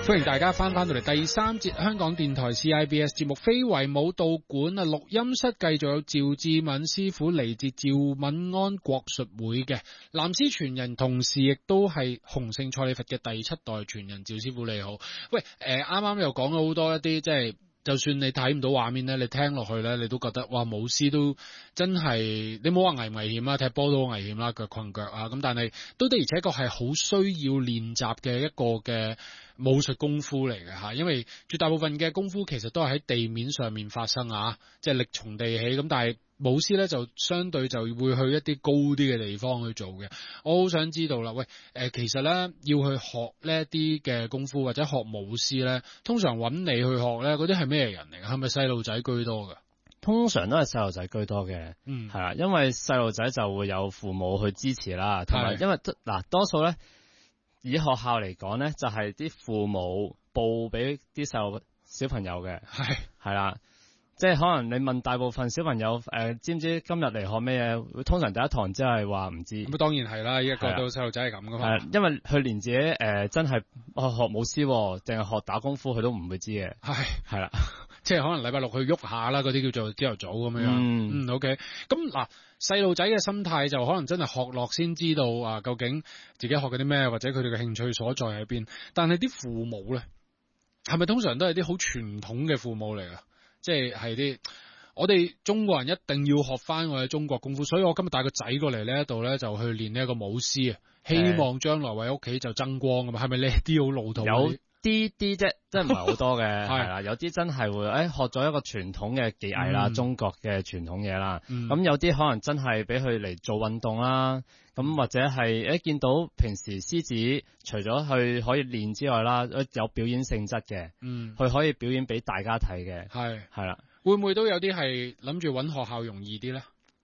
歡迎大家翻到嚟第三節香港電台 CIBS 節目非遺舞蹈館啊，錄音室繼續有趙志敏師傅嚟自趙敏安國術會嘅藍絲傳人，同時亦都係洪聖蔡李佛嘅第7代傳人。趙師傅你好，喂，啱啱又講咗好多一啲即係。就算你睇唔到畫面咧，你聽落去咧，你都覺得哇，舞獅都真係你冇話危唔危險啊，踢波都好危險啦，腳困腳啊，咁但係都的而且確係好需要練習嘅一個嘅武術功夫嚟嘅嚇，因為絕大部分嘅功夫其實都係喺地面上面發生啊，即係力從地起咁，但係舞獅咧就相對就會去一啲高啲嘅地方去做嘅。我好想知道啦，喂，其實咧要去學呢一啲嘅功夫或者學舞獅咧，通常揾你去學咧，嗰啲係咩人嚟㗎？係咪細路仔居多㗎？ 通常都係細路仔居多嘅，係啦，因為細路仔就會有父母去支持啦，同埋因為嗱多數咧以學校嚟講咧，就係啲父母報俾啲小朋友嘅，係啦。即係可能你問大部分小朋友知唔知今日嚟學咩嘢？通常第一堂即係話唔知。咁當然係啦，一個到細路仔係咁噶嘛。 因為佢連自己真係學舞獅，淨係學打功夫，佢都唔會知嘅。係啦， 即係可能禮拜六去喐下啦，嗰啲叫做朝頭早咁樣。OK。咁嗱，細路仔嘅心態就可能真係學落先知道啊，究竟自己學緊啲咩，或者佢哋嘅興趣所在喺邊。但係啲父母咧，係咪通常都係啲好傳統嘅父母嚟㗎？即係啲我哋中國人一定要學翻我哋中國功夫，所以我今日帶個仔過嚟呢一度咧，就去練呢一個舞獅啊，希望將來為屋企就爭光㗎嘛。係咪呢啲好老土？ 有啲啫，真係唔係好多嘅，係啦。有啲真係會學咗一個傳統嘅技藝啦，中國嘅傳統嘢啦。咁有啲可能真係俾佢嚟做運動啦。咁或者係見到平時獅子除咗去可以練之外啦，有表演性質嘅，佢可以表演俾大家睇嘅，係啦。 會唔會都有啲係諗住揾學校容易啲咧？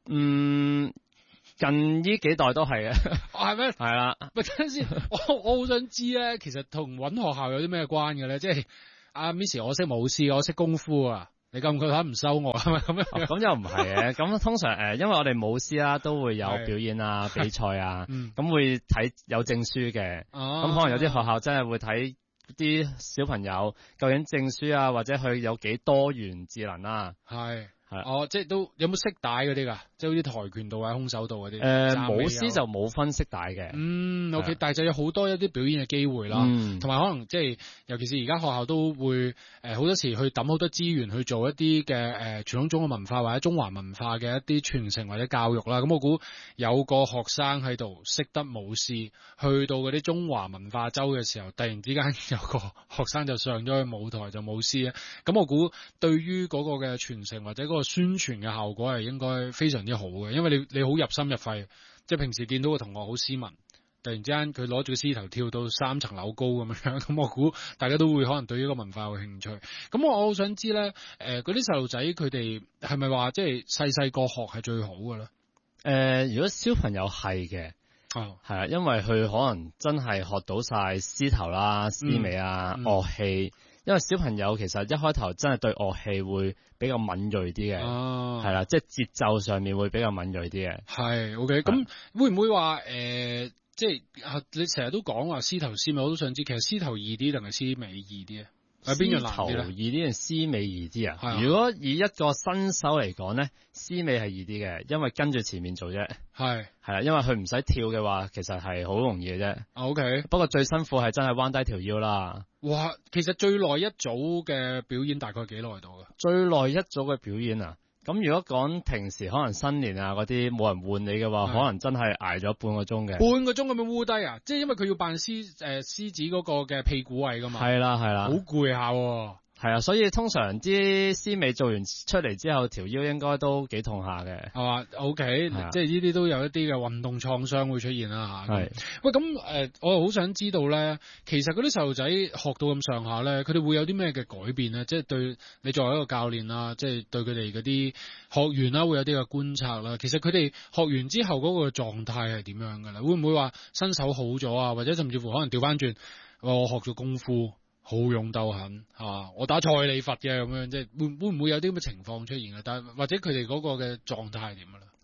近呢幾代都係嘅， 係咩？ 係啦。 喂，等陣先，我好想知咧，其實同揾學校有啲咩關嘅咧？即係阿 Miss， 我識舞獅，我識功夫啊。你夠唔夠膽唔收我係咪咁樣？ 咁又唔係嘅，咁通常因為我哋舞獅啦都會有表演啊、比賽啊，咁會睇有證書嘅，咁可能有啲學校真係會睇啲小朋友究竟證書啊，或者佢有幾多元智能啊。 即係都有冇色帶嗰啲㗎？即係好似跆拳道啊、空手道嗰啲。 舞獅就冇分色帶嘅。 OK， 但係就有好多一啲表演嘅機會啦，同埋可能即係尤其是而家學校都會好多時去抌好多資源去做一啲嘅傳統中國文化或者中華文化嘅一啲傳承或者教育啦。咁我估有個學生喺度識得舞獅，去到嗰啲中華文化周嘅時候，突然之間有個學生就上咗去舞台就舞獅啊。咁我估對於嗰個嘅傳承或者嗰個宣傳嘅效果係應該非常之好嘅，因為你好入心入肺，即係平時見到個同學好斯文，突然之間佢攞住個獅頭跳到3層樓高咁樣，咁我估大家都會可能對呢個文化有興趣。咁我好想知咧，嗰啲細路仔佢哋係咪話即係細個學係最好嘅咧？ 如果小朋友係嘅，係啊，因為佢可能真係學到晒獅頭啦、獅尾啊、樂器。因為小朋友其實一開頭真係對樂器會比較敏銳啲嘅，係啦，即係節奏上面會比較敏銳啲嘅。 係 OK， 咁會唔會話即係你成日都講話獅頭獅尾，我都想知其實獅頭易啲定係獅尾易啲啊？邊樣難啲咧？ 獅頭易啲定獅尾易啲啊？如果以一個新手嚟講咧，獅尾係易啲嘅，因為跟住前面做啫。係啦，因為佢唔使跳嘅話，其實係好容易嘅啫。OK， 不過最辛苦係真係彎低條腰啦。哇， 其實最耐一組嘅表演大概幾耐到㗎？ 最耐一組嘅表演啊？咁如果講平時可能新年啊嗰啲冇人換你嘅話，可能真係捱咗半個鐘嘅。 半個鐘咁樣烏低啊？即係因為佢要扮獅子嗰個嘅屁股位㗎嘛。係啦，好攰下喎。 係啊，所以通常啲獅尾做完出嚟之後，條腰應該都幾痛下嘅， 係嘛？OK，即係呢啲都有一啲嘅運動創傷會出現啦嚇。係，喂咁我又好想知道咧，其實嗰啲細路仔學到咁上下咧，佢哋會有啲咩嘅改變咧？即係對你作為一個教練啦，即係對佢哋嗰啲學員啦，會有啲嘅觀察啦。其實佢哋學完之後嗰個狀態係點樣㗎啦？會唔會話身手好咗啊？或者甚至乎可能調翻轉，我學咗功夫。好勇鬥狠我打蔡李佛嘅咁樣，即係會唔會有啲咁嘅情況出現啊？但係或者佢哋嗰個嘅狀態係點㗎啦？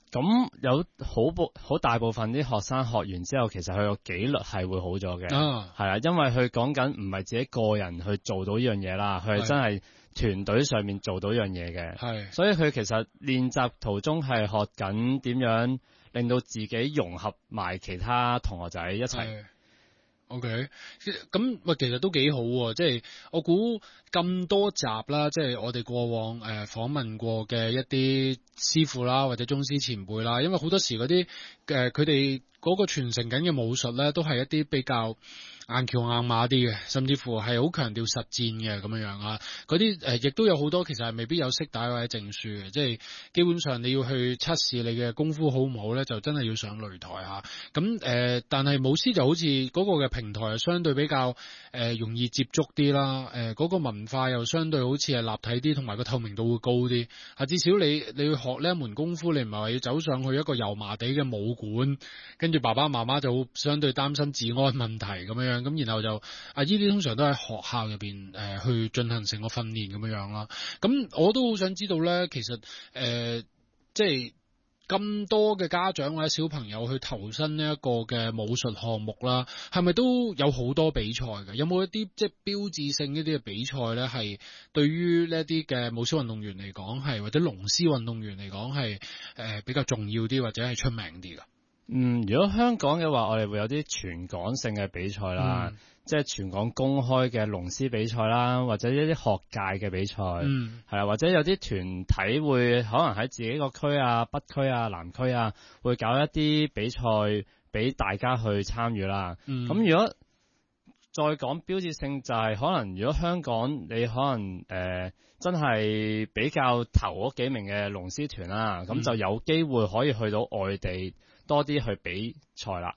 咁有好大部分啲學生學完之後，其實佢個紀律係會好咗嘅，係啊，因為佢講緊唔係自己個人去做到呢樣嘢啦，佢係真係團隊上面做到呢樣嘢嘅，係，所以佢其實練習途中係學緊點樣令到自己融合埋其他同學仔一齊。 OK， 咁喂，其實都幾好喎，即係我估咁多集啦，即係我哋過往訪問過嘅一啲師傅啦，或者宗師前輩啦，因為好多時嗰啲佢哋嗰個傳承緊嘅武術咧，都係一啲比較硬橋硬馬啲嘅，甚至乎係好強調實戰嘅咁樣樣啊。嗰啲亦都有好多其實係未必有色帶或者證書嘅，即係基本上你要去測試你嘅功夫好唔好咧，就真係要上擂台嚇。咁但係武師就好似嗰個嘅平台係相對比較容易接觸啲啦，嗰個文化又相對好似係立體啲，同埋個透明度會高啲。至少你去學呢一門功夫，你唔係話要走上去一個油麻地嘅武館，跟住爸爸媽媽就相對擔心治安問題咁樣。咁然後就呢啲通常都喺學校入邊去進行成個訓練咁樣啦。咁我都好想知道咧，其實即係咁多嘅家長或者小朋友去投身呢一個嘅武術項目啦，係咪都有好多比賽嘅？有冇一啲即係標誌性一啲嘅比賽咧？係對於呢一啲嘅武師運動員嚟講係，或者龍獅運動員嚟講係比較重要啲或者係出名啲噶？ 如果香港嘅話，我哋會有啲全港性嘅比賽啦，即係全港公開嘅龍獅比賽啦，或者一啲學界嘅比賽，係啊，或者有啲團體會可能喺自己個區啊、北區啊、南區啊，會搞一啲比賽俾大家去參與啦。咁如果再講標誌性，就係可能如果香港你可能真係比較頭嗰幾名嘅龍獅團啦，咁就有機會可以去到外地多啲去比賽啦。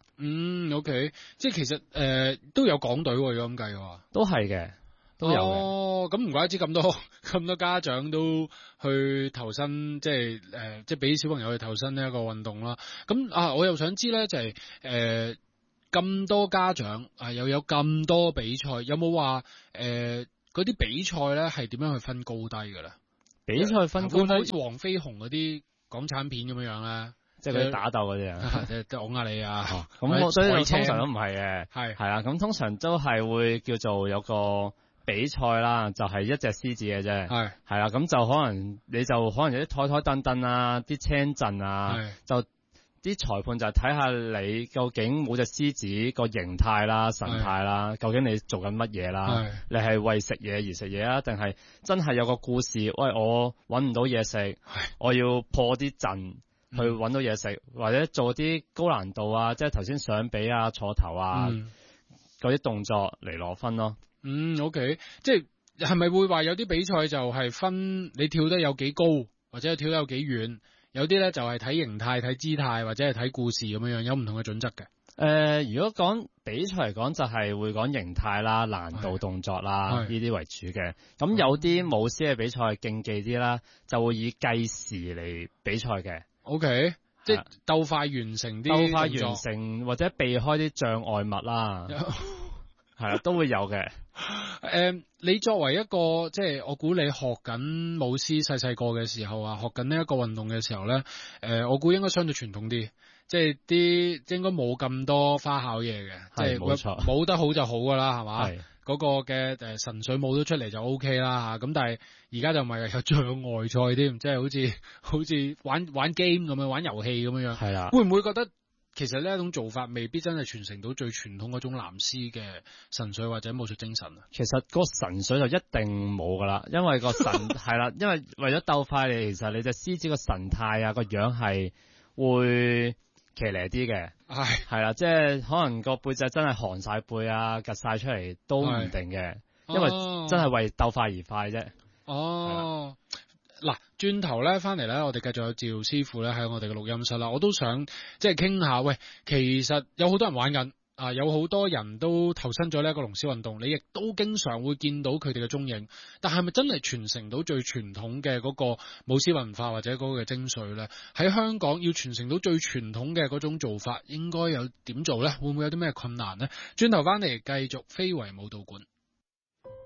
OK， 即係其實都有港隊喎，如果咁計嘅話，都係嘅，都有嘅。咁唔怪之咁多家長都去投身，即係即係俾小朋友去投身呢一個運動啦。咁我又想知咧，就係咁多家長又有咁多比賽，有冇話嗰啲比賽咧係點樣去分高低嘅咧？比賽分高低，好似黃飛鴻嗰啲港產片咁樣咧？即係佢打鬥嗰啲啊，即係講下你啊，咁所以通常都唔係嘅，係啦，咁通常都係會叫做有個比賽啦，就係一隻獅子嘅啫，係啦，咁就可能有啲台凳凳啊，啲青陣啊，就啲裁判就睇下你究竟每隻獅子個形態啦、神態啦，究竟你做緊乜嘢啦？你係為食嘢而食嘢啊，定係真係有個故事？喂，我搵唔到嘢食，我要破啲陣。去揾到嘢食，或者做啲高難度啊，即係頭先上比啊、坐頭啊嗰啲動作嚟攞分咯。OK， 即係咪會話有啲比賽就係分你跳得有幾高，或者跳得有幾遠？有啲咧就係睇形態、睇姿態，或者係睇故事咁樣，有唔同嘅準則嘅。如果講比賽嚟講，就係會講形態啦、難度動作啦呢啲為主嘅。咁有啲武師嘅比賽競技啲啦，就會以計時嚟比賽嘅。OK， 即係鬥快完成啲，鬥快完成或者避開啲障礙物啦，係啦，都會有嘅。你作為一個即係我估你學緊武師細個嘅時候啊，學緊呢一個運動嘅時候咧，我估應該相對傳統啲，即係啲應該冇咁多花巧嘢嘅，即係冇錯，冇得好就好噶啦，係嘛？嗰個嘅神水舞都出嚟就 OK 啦嚇，咁但係而家就唔係有障礙賽添，即係好似玩 game 咁樣，玩遊戲咁樣。係啦，會唔會覺得其實呢一種做法未必真係傳承到最傳統嗰種南獅嘅神水或者武術精神啊？其實個神水就一定冇噶啦，因為個神係啦，因為為咗鬥快，其實你隻獅子個神態啊個樣係會騎呢啲嘅，係啦，即係可能個背脊真係寒晒背啊，趌晒出嚟都唔定嘅，因為真係為鬥快而快啫。嗱，轉頭咧翻嚟咧，我哋繼續有趙師傅咧喺我哋嘅錄音室啦，我都想即係傾下，喂，其實有好多人玩緊。有好多人都投身咗呢一個龍獅運動，你亦都經常會見到佢哋嘅蹤影，但係咪真係傳承到最傳統嘅嗰個武師文化或者嗰個嘅精髓呢？喺香港要傳承到最傳統嘅嗰種做法，應該有點做呢？會唔會有啲咩困難呢？轉頭翻嚟繼續非遺武道館。